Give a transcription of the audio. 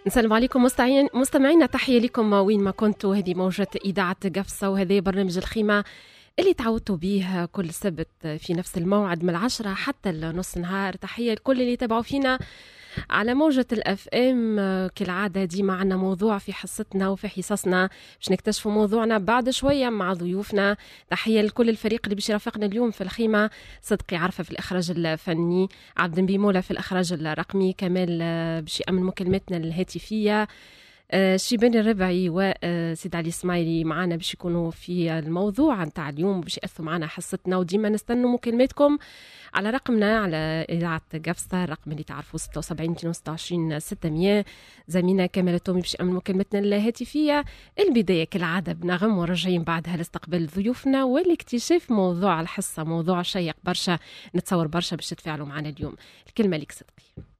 نسلم عليكم مستمعينا، تحية لكم وين ما كنتوا. هذه موجة إذاعة قفصة وهذا برنامج الخيمة اللي تعودتوا به كل سبت في نفس الموعد من 10 حتى نص نهار. تحية لكل اللي تابعوا فينا على موجة الأف ام. كالعادة ديما عنا موضوع في حصتنا وفي حصصنا باش نكتشفوا موضوعنا بعد شوية مع ضيوفنا. تحية لكل الفريق اللي باش يرافقنا اليوم في الخيمة: صدقي عرفة في الإخراج الفني، عبد بيمولة في الإخراج الرقمي، كمال باش يأمن مكالمتنا الهاتفية، شيباني الربعي وسيد علي اسماعيلي معنا باش يكونوا في الموضوع نتاع اليوم باش يأثوا معنا حصتنا. وديما نستنوا مكالماتكم على رقمنا على إذاعة قفصة، الرقم اللي تعرفوا 76 226 600. زميلنا كمال التومي باش يأمن مكالمتنا الهاتفية. البداية كالعادة بنغم ورجعين بعدها لاستقبال ضيوفنا والاكتشاف موضوع الحصة، موضوع شيق برشا، نتصور برشا باش تتفاعلوا معنا اليوم. الكلمة لك صدقي.